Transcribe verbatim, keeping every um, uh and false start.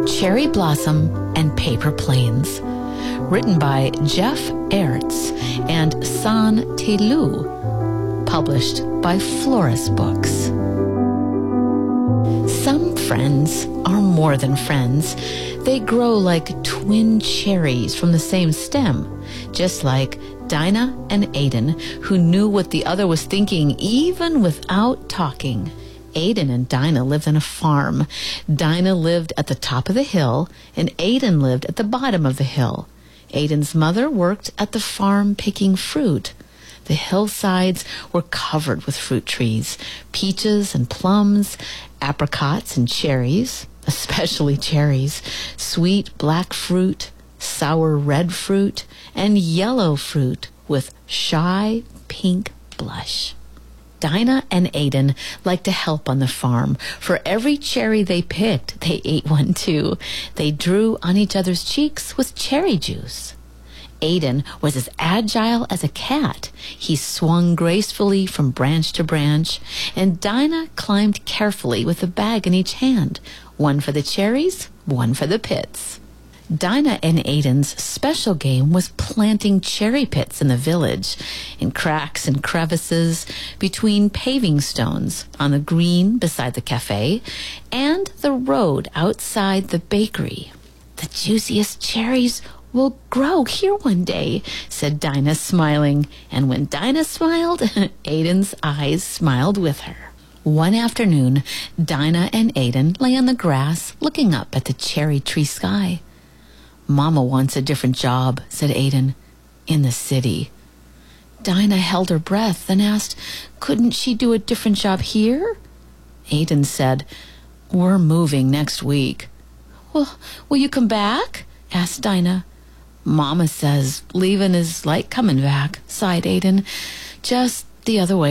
Cherry Blossom and Paper Planes, written by Jeff Ertz and San Telu, published by Flores Books. Some friends are more than friends. They grow like twin cherries from the same stem, just like Dinah and Aiden, who knew what the other was thinking even without talking. Aiden and Dinah lived on a farm. Dinah lived at the top of the hill, and Aiden lived at the bottom of the hill. Aiden's mother worked at the farm picking fruit. The hillsides were covered with fruit trees, peaches and plums, apricots and cherries, especially cherries, sweet black fruit, sour red fruit, and yellow fruit with shy pink blush. Dinah and Aiden liked to help on the farm. For every cherry they picked, they ate one too. They drew on each other's cheeks with cherry juice. Aiden was as agile as a cat. He swung gracefully from branch to branch, and Dinah climbed carefully with a bag in each hand, one for the cherries, one for the pits. Dinah and Aiden's special game was planting cherry pits in the village, in cracks and crevices, between paving stones, on the green beside the cafe, and the road outside the bakery. "The juiciest cherries will grow here one day," said Dinah, smiling. And when Dinah smiled, Aiden's eyes smiled with her. One afternoon, Dinah and Aiden lay on the grass looking up at the cherry tree sky. "Mama wants a different job," said Aiden, "in the city." Dinah held her breath and asked, "Couldn't she do a different job here?" Aiden said, "We're moving next week." "Well, will you come back?" asked Dinah. "Mama says leaving is like coming back," sighed Aiden. "Just the other way